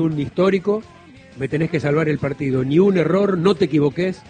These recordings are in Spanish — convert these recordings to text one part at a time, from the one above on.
un histórico, me tenés que salvar el partido. Ni un error, no te equivoques,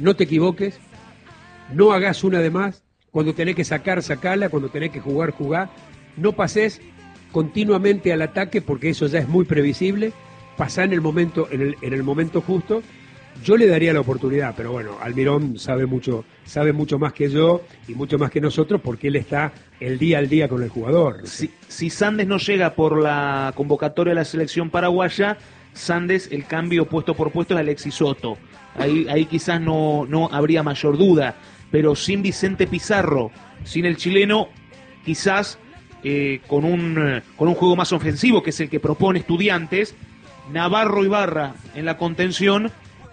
no hagas una de más. Cuando tenés que sacar, sacala, cuando tenés que jugar, jugá. No pases continuamente al ataque porque eso ya es muy previsible. Pasá en el momento, en el momento justo. Yo le daría la oportunidad, pero bueno, Almirón sabe mucho más que yo y mucho más que nosotros porque él está el día al día con el jugador. Si Sandes no llega por la convocatoria de la selección paraguaya, Sandes, el cambio puesto por puesto es Alexis Soto. Ahí quizás no habría mayor duda, pero sin Vicente Pizarro, sin el chileno, quizás con un juego más ofensivo, que es el que propone Estudiantes, Navarro Ibarra en la contención,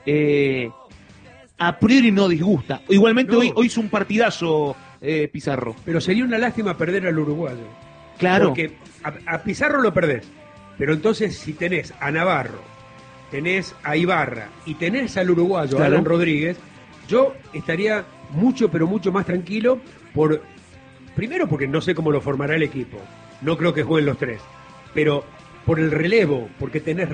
a priori no disgusta. Igualmente no. Hoy hizo un partidazo Pizarro. Pero sería una lástima perder al uruguayo. Claro. Porque a Pizarro lo perdés. Pero entonces si tenés a Navarro, tenés a Ibarra y tenés al uruguayo, claro, Alan Rodríguez, yo estaría mucho, pero mucho más tranquilo primero porque no sé cómo lo formará el equipo. No creo que jueguen los tres. Pero por el relevo, porque tenés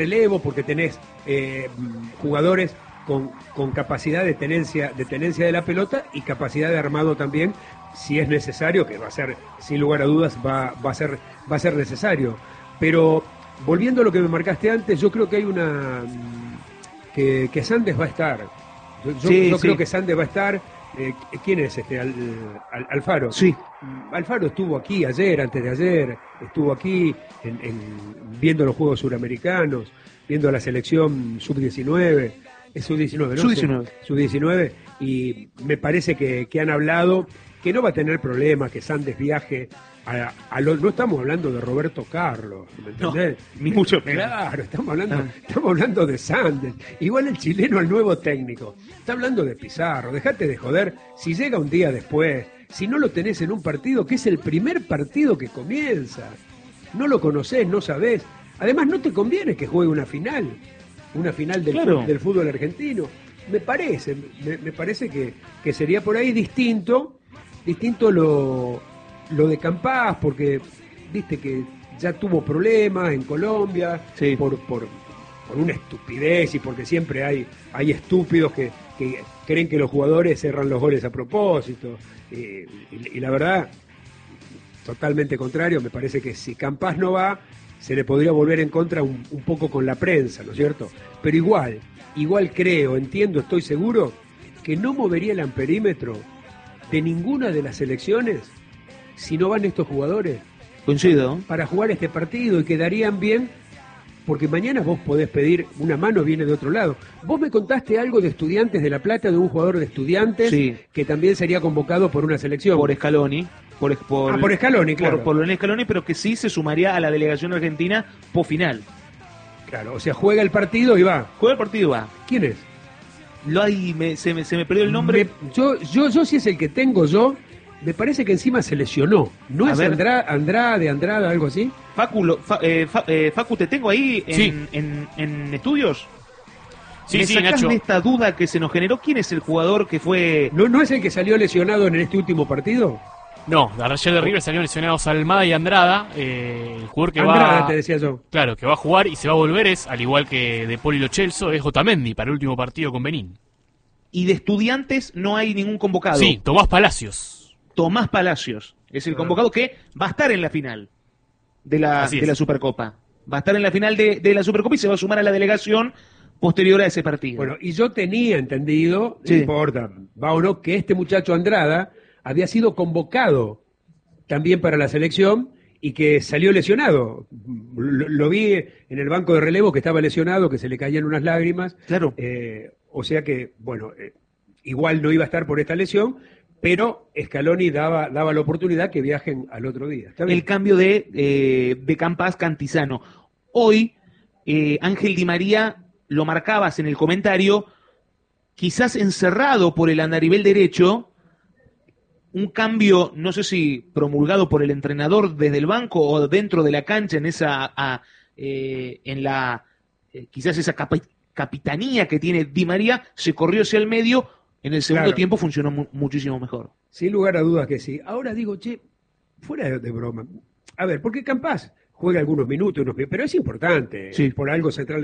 jugadores con capacidad de tenencia de la pelota y capacidad de armado también, si es necesario, que va a ser, sin lugar a dudas, va a ser necesario. Pero volviendo a lo que me marcaste antes, yo creo que hay que Sandes va a estar. Yo creo que Sandes va a estar. ¿Quién es Alfaro? Sí. Alfaro estuvo aquí ayer, antes de ayer, estuvo aquí viendo los Juegos Suramericanos, viendo la selección sub-19, es sub-19, ¿no? Sub-19. Sub-19, y me parece que han hablado que no va a tener problemas, que Sandes viaje no estamos hablando de Roberto Carlos, ¿me entendés? No, ni mucho menos. Claro, estamos hablando de Sandes. Igual el chileno, el nuevo técnico. Está hablando de Pizarro, dejate de joder. Si llega un día después, si no lo tenés en un partido, que es el primer partido que comienza, no lo conocés, no sabés. Además, no te conviene que juegue una final del fútbol argentino. Me parece que sería por ahí distinto lo de Campás, porque viste que ya tuvo problemas en Colombia, sí, por una estupidez y porque siempre hay estúpidos que creen que los jugadores cerran los goles a propósito, y la verdad, totalmente contrario. Me parece que si Campás no va, se le podría volver en contra un poco con la prensa, ¿no es cierto? Pero igual creo, entiendo, estoy seguro que no movería el amperímetro de ninguna de las selecciones si no van estos jugadores. Coincido. Para jugar este partido, y quedarían bien, porque mañana vos podés pedir una mano, viene de otro lado. Vos me contaste algo de Estudiantes de La Plata, de un jugador de Estudiantes, sí, que también sería convocado por una selección. Por Scaloni. Por Scaloni, claro. Por Lionel Scaloni, pero que sí se sumaría a la delegación argentina post final. Claro, o sea, juega el partido y va. Juega el partido y va. ¿Quién es? Se me perdió el nombre. Yo si es el que tengo yo, me parece que encima se lesionó. ¿No es Andrade, algo así? Facu, te tengo ahí en estudios. Sí, ¿Me sacás Nacho, de esta duda que se nos generó? ¿Quién es el jugador que fue...? ¿No es el que salió lesionado en este último partido? No, ayer de River salieron lesionados Almada y Andrada. El jugador que Andrada, te decía yo. Claro, que va a jugar y se va a volver es, al igual que De Paul y Lo Celso, es Otamendi para el último partido con Benín. Y de Estudiantes no hay ningún convocado. Sí, Tomás Palacios es el convocado que va a estar en la final de la Supercopa. Va a estar en la final de la Supercopa y se va a sumar a la delegación posterior a ese partido. Bueno, y yo tenía entendido, no importa, va o no, que este muchacho Andrada había sido convocado también para la selección y que salió lesionado. Lo vi en el banco de relevo, que estaba lesionado, que se le caían unas lágrimas. Claro. O sea que, bueno, igual no iba a estar por esta lesión, pero Scaloni daba la oportunidad que viajen al otro día. El cambio de Campás Cantizano. Hoy, Ángel Di María, lo marcabas en el comentario, quizás encerrado por el andarivel derecho, un cambio, no sé si promulgado por el entrenador desde el banco o dentro de la cancha, quizás esa capitanía que tiene Di María, se corrió hacia el medio. En el segundo tiempo funcionó muchísimo mejor. Sin lugar a dudas que sí. Ahora digo, fuera de broma. A ver, porque Campás juega algunos minutos, pero es importante. Sí. Por algo Central